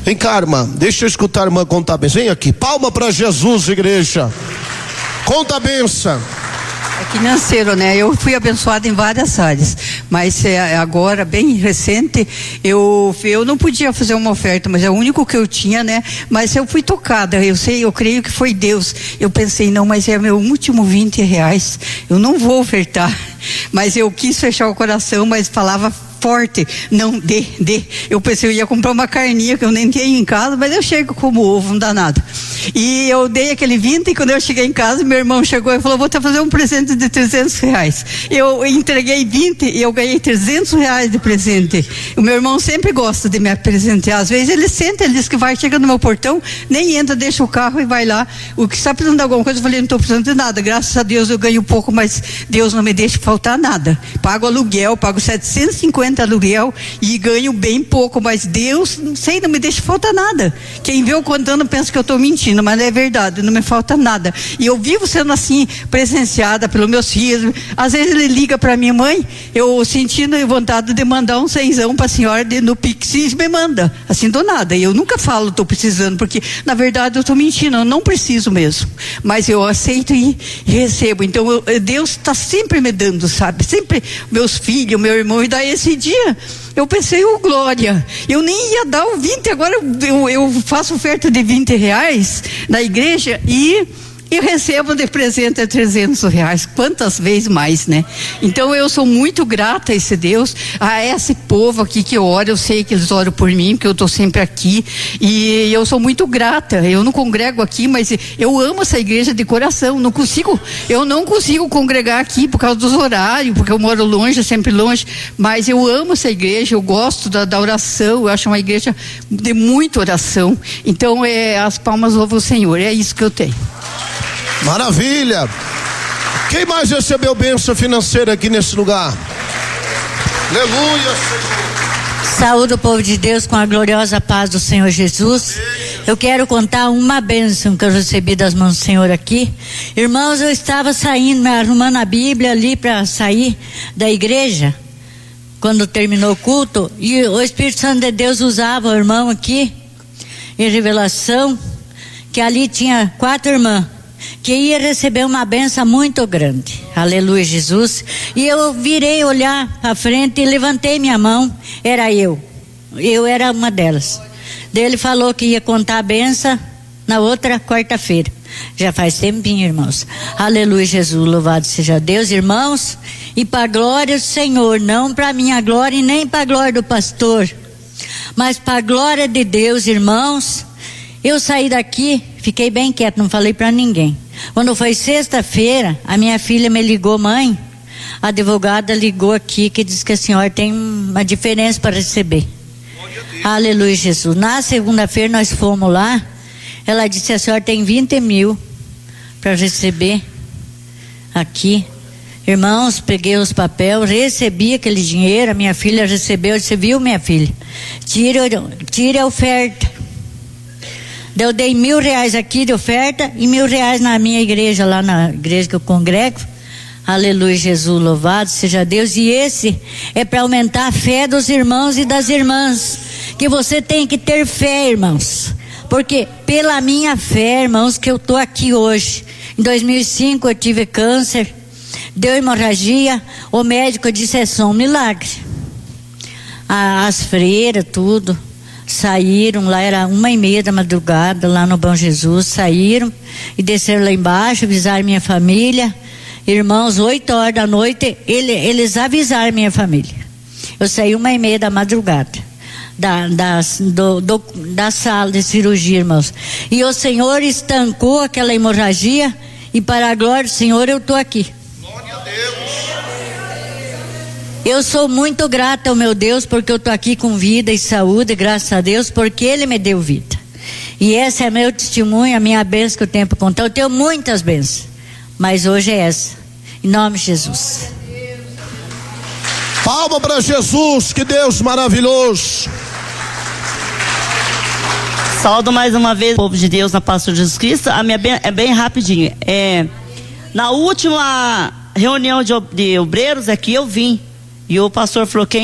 Vem cá, irmã, deixa eu escutar a irmã contar a bênção. Vem aqui, palma para Jesus, igreja. Conta a bênção. É financeiro, né? Eu fui abençoada em várias áreas, mas agora, bem recente, eu não podia fazer uma oferta, mas é o único que eu tinha, né? Mas eu fui tocada, eu creio que foi Deus. Eu pensei, não, mas é meu último R$20, eu não vou ofertar. Mas eu quis fechar o coração, mas falava forte, não, dê. Eu pensei, eu ia comprar uma carninha que eu nem tinha em casa, mas eu chego como ovo, não dá nada. E eu dei aquele 20, e quando eu cheguei em casa, meu irmão chegou e falou, vou te fazer um presente de R$300. Eu entreguei 20 e eu ganhei R$300 de presente. O meu irmão sempre gosta de me presentear. Às vezes ele senta, ele diz que vai, chega no meu portão, nem entra, deixa o carro e vai lá. O que está precisando de alguma coisa, eu falei, não estou precisando de nada. Graças a Deus eu ganho pouco, mas Deus não me deixa faltar nada. Pago aluguel, pago 750 aluguel e ganho bem pouco, mas Deus, não sei, não me deixa faltar nada. Quem vê eu contando pensa que eu estou mentindo, mas não é verdade, não me falta nada. E eu vivo sendo assim, presenciada pelos meus filhos. Às vezes ele liga para minha mãe, eu sentindo vontade de mandar um cenzão para a senhora no Pix, e me manda, assim do nada. E eu nunca falo, estou precisando, porque na verdade eu estou mentindo, eu não preciso mesmo. Mas eu aceito e recebo. Então Deus está sempre me dando, sabe? Sempre meus filhos, meu irmão, e daí esse dia eu pensei, glória, eu nem ia dar o 20, agora eu faço oferta de R$20 na igreja e recebo de presente R$300, quantas vezes mais, né? Então eu sou muito grata a esse Deus, a esse povo aqui que ora, eu sei que eles oram por mim, porque eu estou sempre aqui, e eu sou muito grata. Eu não congrego aqui, mas eu amo essa igreja de coração. Eu não consigo congregar aqui por causa dos horários, porque eu moro longe, sempre longe, mas eu amo essa igreja, eu gosto da oração, eu acho uma igreja de muita oração. Então as palmas louvam o Senhor, é isso que eu tenho. Maravilha. Quem mais recebeu bênção financeira aqui nesse lugar? Aleluia, Senhor. Saúde o povo de Deus com a gloriosa paz do Senhor Jesus. Eu quero contar uma bênção que eu recebi das mãos do Senhor aqui. Irmãos, eu estava saindo, arrumando a Bíblia ali para sair da igreja, quando terminou o culto, e o Espírito Santo de Deus usava o irmão aqui em revelação, que ali tinha 4 irmãs que ia receber uma benção muito grande. Aleluia, Jesus. E eu virei olhar para frente e levantei minha mão. Era eu era uma delas. Daí ele falou que ia contar a benção na outra quarta-feira. Já faz tempinho, irmãos. Aleluia, Jesus, louvado seja Deus, irmãos. E para a glória do Senhor, não para minha glória e nem para a glória do pastor, mas para a glória de Deus, irmãos. Eu saí daqui, fiquei bem quieto, não falei para ninguém. Quando foi sexta-feira, a minha filha me ligou, mãe, a advogada ligou aqui, que diz que a senhora tem uma diferença para receber. Aleluia, Jesus. Na segunda-feira nós fomos lá, ela disse, a senhora tem 20 mil para receber aqui. Irmãos, peguei os papéis, recebi aquele dinheiro, a minha filha recebeu, você viu, minha filha? Tira a oferta. Eu dei R$1.000 aqui de oferta e R$1.000 na minha igreja, lá na igreja que eu congrego. Aleluia, Jesus, louvado seja Deus. E esse é para aumentar a fé dos irmãos e das irmãs, que você tem que ter fé, irmãos, porque pela minha fé, irmãos, que eu estou aqui hoje. Em 2005 eu tive câncer, deu hemorragia, o médico disse, é só um milagre. As freiras, tudo saíram, lá era 1h30 da madrugada, lá no Bom Jesus, saíram e desceram lá embaixo, avisaram minha família. Irmãos, 8 horas da noite, eles avisaram minha família. Eu saí 1h30 da madrugada da sala de cirurgia, irmãos, e o Senhor estancou aquela hemorragia, e para a glória do Senhor eu estou aqui. Glória a Deus. Eu sou muito grata ao meu Deus, porque eu estou aqui com vida e saúde, graças a Deus, porque Ele me deu vida. E esse é meu testemunho, a minha bênção que eu tenho para contar. Eu tenho muitas bênçãos, mas hoje é essa, em nome de Jesus. Palma para Jesus, que Deus maravilhoso. Saúdo mais uma vez o povo de Deus na paz de Jesus Cristo. A minha é bem rapidinho. Na última reunião de obreiros aqui eu vim, e o pastor falou, quem